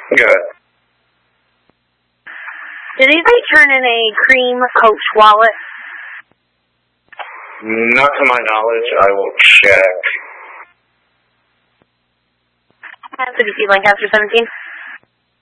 Good. Did anybody turn in a cream Coach wallet? Not to my knowledge. I will check. CDC Lancaster 17.